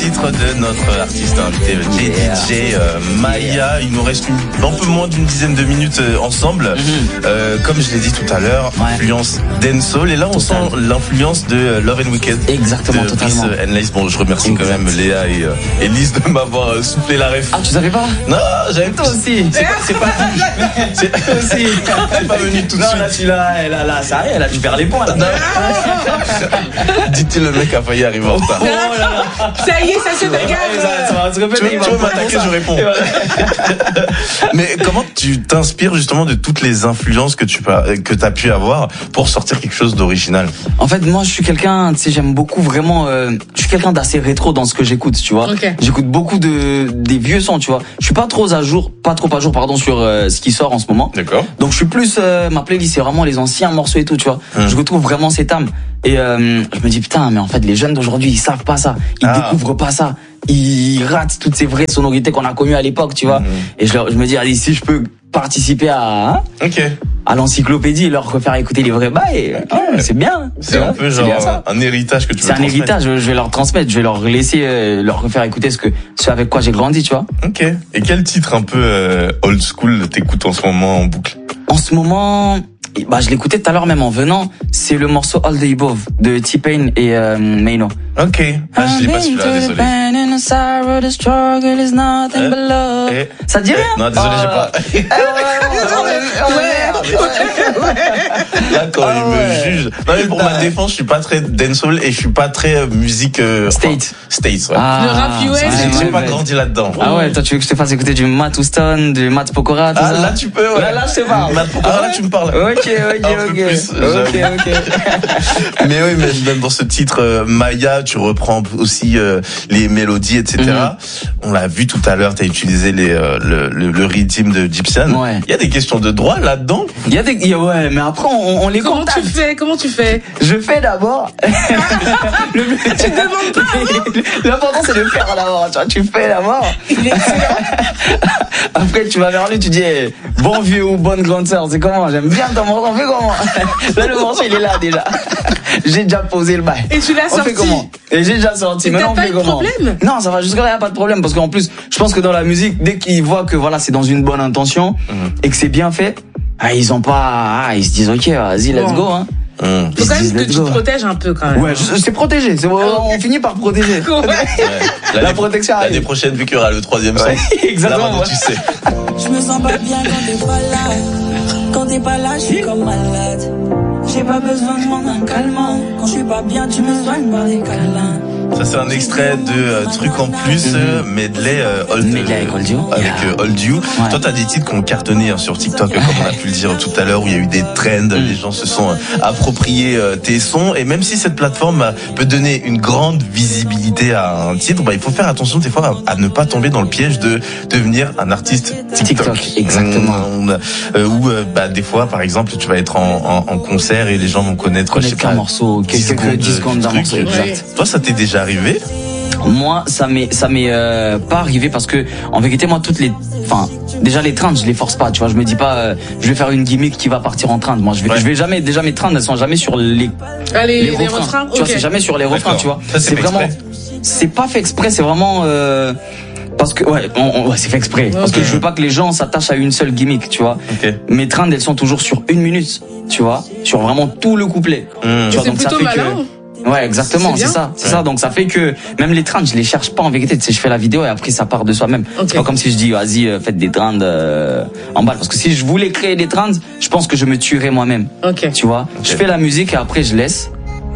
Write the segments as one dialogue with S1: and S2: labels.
S1: titre de notre artiste invité, JDJ Maya. Il nous reste un peu moins d'une dizaine de minutes ensemble. Comme je l'ai dit tout à l'heure, influence dancehall. Et là, on sent l'influence de Love and Wicked.
S2: Exactement,
S1: de
S2: totalement.
S1: Brice and Lace. Bon, je remercie quand même Léa et Lise de m'avoir soufflé la ref.
S2: Ah, tu savais pas?
S1: Non, j'avais
S2: Toi aussi.
S1: C'est pas venu tout de suite.
S2: Non, là, celui-là, là, ça arrive, là, tu perds les points, là.
S1: Dit-il, le mec a failli arriver en retard.
S3: Ça y est, ça se dégage.
S2: Ça va se répéter.
S1: Tu veux m'attaquer, je réponds. Mais comment tu t'inspires justement de toutes les influences que t'as pu avoir pour sortir quelque chose d'original?
S2: En fait, moi, je suis quelqu'un, tu sais, j'aime beaucoup vraiment, je suis quelqu'un d'assez rétro dans ce que j'écoute, tu vois.
S3: Okay.
S2: J'écoute beaucoup des vieux sons, tu vois. Je suis pas trop à jour, sur ce qui sort en ce moment.
S1: D'accord.
S2: Donc, je suis plus, ma playlist, c'est vraiment les anciens morceaux et tout, tu vois. Je retrouve vraiment cette âme. Et je me dis, putain, mais en fait, les jeunes d'aujourd'hui, ils savent pas ça. Ils découvrent pas ça. Ils ratent toutes ces vraies sonorités qu'on a connues à l'époque, tu vois. Et je me dis, allez, si je peux participer à l'encyclopédie et leur refaire écouter les vrais bails, c'est bien.
S1: C'est un peu genre un héritage que tu veux
S2: transmettre. C'est un héritage, je vais leur transmettre, je vais leur laisser, leur refaire écouter ce avec quoi j'ai grandi, tu vois.
S1: Ok. Et quel titre un peu old school t'écoutes en ce moment en boucle?
S2: En ce moment, je l'écoutais tout à l'heure même en venant, c'est le morceau All the Above de T-Pain et Maino.
S1: Ok. Ah, je l'ai pas celui-là, désolé.
S2: Ça te dit rien?
S1: Non, désolé, j'ai pas. Là, quand il me juge. Non, mais pour ma défense, je suis pas très dancehall et je suis pas très musique
S2: State,
S1: ouais.
S3: Le rap US.
S1: J'ai pas grandi là-dedans.
S2: Ah ouais, toi tu veux que je te fasse écouter du Matt Houston, du Matt Pokora, tout ça?
S1: Là tu peux, ouais.
S2: Là je sais pas.
S1: Matt Pokora, là tu me parles.
S2: Ok.
S1: Mais oui, mais même dans ce titre Maya, tu reprends aussi les mélodies, etc. On l'a vu tout à l'heure, t'as utilisé le rythme de Gypsian.
S2: Ouais.
S1: Il y a des questions de droit là-dedans.
S2: Ouais, mais après on les contacte.
S3: Comment tu fais?
S2: Je fais d'abord.
S3: Tu demandes pas.
S2: L'important c'est de faire d'abord, tu vois, tu fais d'abord.
S3: Il est excellent.
S2: Après tu vas vers lui, tu dis bon vieux ou bonne grande sœur, c'est comment? J'aime bien ton morceau, on fait comment? Là le morceau il est là déjà. J'ai déjà posé le bail.
S3: Et tu l'as sorti?
S2: On fait comment? Et j'ai déjà sorti. Maintenant on fait comment? Non, ça va jusque là, y a pas de problème parce qu'en plus, je pense que dans la musique, dès qu'ils voient que voilà, c'est dans une bonne intention et que c'est bien fait, ils se disent OK, vas-y, let's go hein.
S3: Faut quand même que tu te protèges un peu quand même.
S2: Ouais, c'est protégé. On finit par protéger. La protection arrive.
S1: L'année prochaine, vu qu'il y aura le 3e son.
S2: Exactement.
S1: Là, tu sais.
S4: Je me sens pas bien quand t'es pas là. Quand t'es pas là, je suis comme malade. J'ai pas besoin de mon calmant. Quand je suis pas bien, tu me soignes par des câlins.
S1: Ça c'est un extrait de Truc en plus, medley
S2: avec Old You.
S1: Old You. Ouais. Toi t'as des titres qui ont cartonné sur TikTok, comme on a pu le dire tout à l'heure, où il y a eu des trends, les gens se sont appropriés tes sons, et même si cette plateforme peut donner une grande visibilité à un titre, il faut faire attention des fois à ne pas tomber dans le piège de devenir un artiste TikTok.
S2: Exactement.
S1: Ou des fois par exemple tu vas être en concert et les gens vont connaître
S2: un morceau, quelques 10 secondes d'un morceau. Exact.
S1: Toi ça t'est déjà arrivé?
S2: Moi, ça m'est pas arrivé parce que, en vérité, moi, déjà les trends, je les force pas, tu vois, je me dis pas, je vais faire une gimmick qui va partir en trend. Moi, je vais jamais, déjà mes trends, elles sont jamais sur les refrains. Tu vois, c'est jamais sur les refrains, tu vois.
S1: Ça, c'est vraiment,
S2: c'est pas fait exprès, c'est vraiment, parce que c'est fait exprès parce que je veux pas que les gens s'attachent à une seule gimmick, tu vois. Mes trends, elles sont toujours sur 1 minute, tu vois, sur vraiment tout le couplet. Tu vois, donc ça fait que ouais, exactement, c'est ça. Donc ça fait que même les trends, je les cherche pas en vérité. Tu sais, je fais la vidéo et après ça part de soi-même. C'est pas comme si je dis vas-y, faites des trends en balle. Parce que si je voulais créer des trends, je pense que je me tuerais moi-même. Tu vois, je fais la musique et après je laisse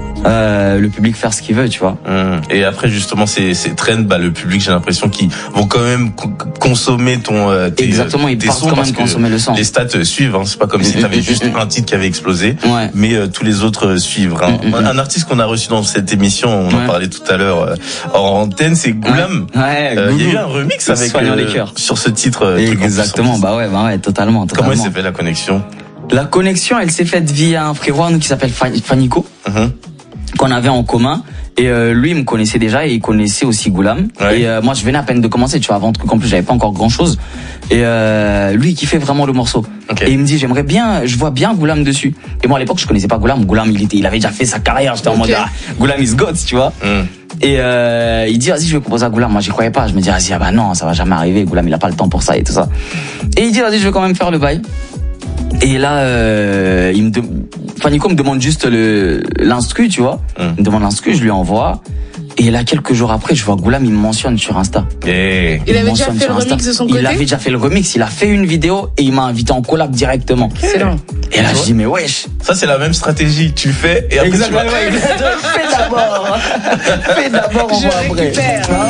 S2: le public faire ce qu'il veut, tu vois.
S1: Et après justement ces trends, le public, j'ai l'impression qu'ils vont quand même consommer
S2: exactement, ils partent quand même consommer le son.
S1: Les stats suivent, hein. C'est pas comme si t'avais juste un titre qui avait explosé, mais tous les autres suivent. Un artiste qu'on a reçu dans cette émission, on en parlait tout à l'heure en antenne, c'est Goulam. Il y a eu un remix avec sur ce titre.
S2: Exactement, totalement.
S1: Comment il s'est fait la connexion?
S2: La connexion, elle s'est faite via un frérot qui s'appelle Fanico. Qu'on avait en commun Et lui, il me connaissait déjà et il connaissait aussi Goulam.
S1: Ouais.
S2: Et moi, je venais à peine de commencer, tu vois, avant qu'en plus, j'avais pas encore grand-chose. Et lui, il kiffait vraiment le morceau.
S1: Okay.
S2: Et il me dit, je vois bien Goulam dessus. Et moi, à l'époque, je connaissais pas Goulam. Goulam, il avait déjà fait sa carrière. J'étais en mode, Goulam is God, tu vois. Et il dit, vas-y, je vais proposer à Goulam. Moi, j'y croyais pas. Je me dis, vas-y, bah non, ça va jamais arriver. Goulam, il a pas le temps pour ça et tout ça. Et il dit, vas-y, je vais quand même faire le bail. Et là, Nico me demande juste l'instru, tu vois. Il me demande l'instru, je lui envoie. Et là, quelques jours après, je vois Goulam, il me mentionne sur Insta.
S3: Il avait déjà fait le remix de son côté?
S2: Il avait déjà fait le remix, il a fait une vidéo et il m'a invité en collab directement.
S3: Excellent.
S2: Et là, je dis, mais wesh.
S1: Ça, c'est la même stratégie. Tu fais et après
S2: Exactement. Fais d'abord, on voit après.